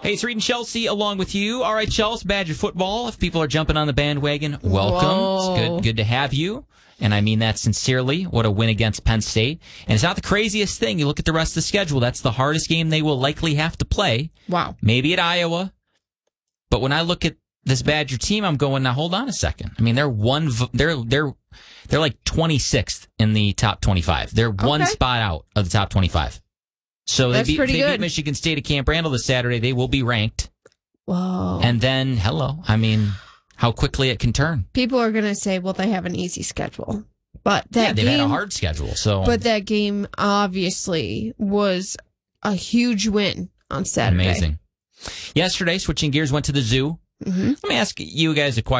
Hey, it's Reed and Chelsea along with you. All right, Chelsea, Badger football. If people are jumping on the bandwagon, welcome. Whoa. It's good to have you. And I mean that sincerely. What a win against Penn State. And it's not the craziest thing. You look at the rest of the schedule. That's the hardest game they will likely have to play. Wow. Maybe at Iowa. But when I look at this Badger team, I'm going, now hold on a second. I mean, they're like 26th in the top 25. They're one spot out of the top 25. So they beat Michigan State at Camp Randall this Saturday. They will be ranked. Whoa. And then, I mean, how quickly it can turn. People are going to say, well, they have an easy schedule. But they've had a hard schedule. But that game obviously was a huge win on Saturday. Amazing. Yesterday, switching gears, went to the zoo. Mm-hmm. Let me ask you guys a question.